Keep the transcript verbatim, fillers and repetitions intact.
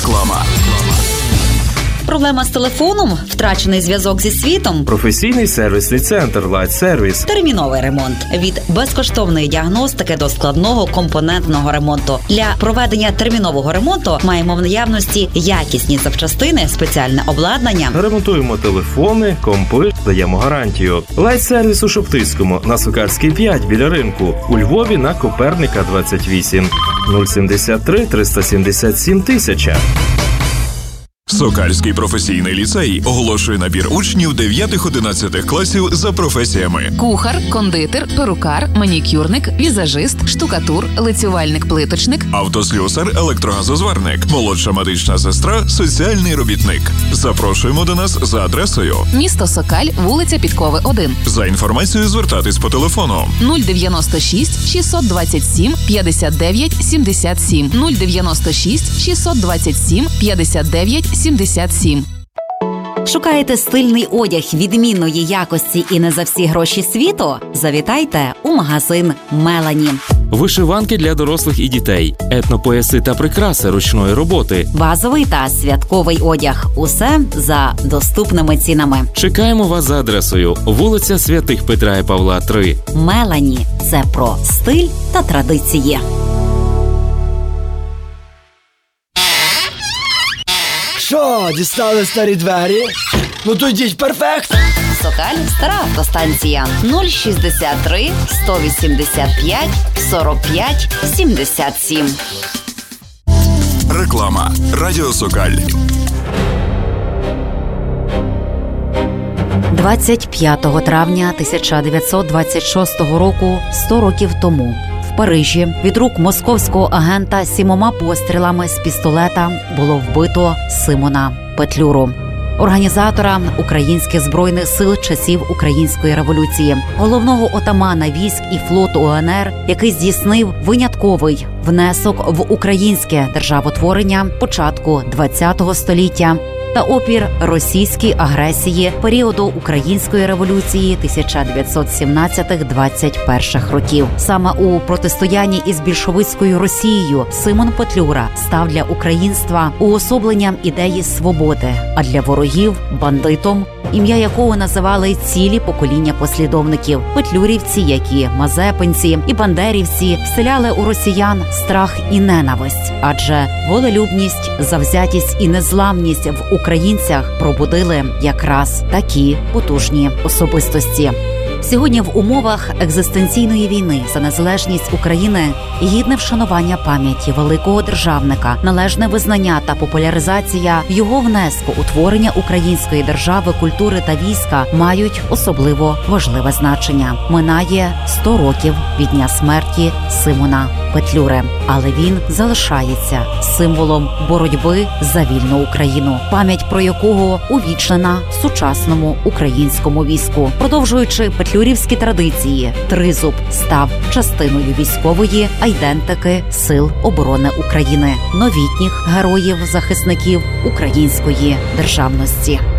Реклама. Проблема з телефоном? Втрачений зв'язок зі світом? Професійний сервісний центр Light Service. Терміновий ремонт. Від безкоштовної діагностики до складного компонентного ремонту. Для проведення термінового ремонту маємо в наявності якісні запчастини, спеціальне обладнання. Ремонтуємо телефони, компи, даємо гарантію. Light Service у Шептицькому, на Сокальській п'ять біля ринку. У Львові на Коперника двадцять вісім. нуль сімдесят три триста сімдесят сім тисяча. Сокальський професійний ліцей оголошує набір учнів дев'ятих-одинадцятих класів за професіями: кухар, кондитер, перукар, манікюрник, візажист, штукатур, лицювальник-плиточник, автослюсар, електрогазозварник, молодша медична сестра, соціальний робітник. Запрошуємо до нас за адресою: місто Сокаль, вулиця Підкови, один. За інформацією звертатись по телефону нуль дев'яносто шість шістсот двадцять сім п'ятдесят дев'ять сімдесят сім нуль дев'яносто шість шістсот двадцять сім п'ятдесят дев'ять сімдесят сім. Шукаєте стильний одяг відмінної якості і не за всі гроші світу? Завітайте у магазин «Мелані». Вишиванки для дорослих і дітей, етнопояси та прикраси ручної роботи, базовий та святковий одяг. Усе за доступними цінами. Чекаємо вас за адресою: вулиця Святих Петра і Павла, три. «Мелані» – це про стиль та традиції. Що, дістали старі двері? Ну то йдіть, перфект! Сокаль, стара автостанція. нуль шістдесят три сто вісімдесят п'ять сорок п'ять сімдесят сім. Реклама. Радіо Сокаль. двадцять п'ятого травня тисяча дев'ятсот двадцять шостого року, сто років тому, в Парижі від рук московського агента сімома пострілами з пістолета було вбито Симона Петлюру, організатора українських збройних сил часів Української революції, головного отамана військ і флоту УНР, який здійснив винятковий внесок в українське державотворення початку ХХ століття та опір російській агресії періоду Української революції тисяча дев'ятсот сімнадцятих - двадцять перших років. Саме у протистоянні із більшовицькою Росією Симон Петлюра став для українства уособленням ідеї свободи, а для ворогів – бандитом, ім'я якого називали цілі покоління послідовників. Петлюрівці, які мазепинці і бандерівці, вселяли у росіян страх і ненависть, адже волелюбність, завзятість і незламність в українцях пробудили якраз такі потужні особистості. Сьогодні в умовах екзистенційної війни за незалежність України гідне вшанування пам'яті великого державника, належне визнання та популяризація його внеску у творення української держави, культури та війська мають особливо важливе значення. Минає сто років від дня смерті Симона Петлюри, але він залишається символом боротьби за вільну Україну, пам'ять про якого увічнена в сучасному українському війську. Продовжуючи петлюрівські традиції, тризуб став частиною військової айдентики Сил оборони України, новітніх героїв-захисників української державності.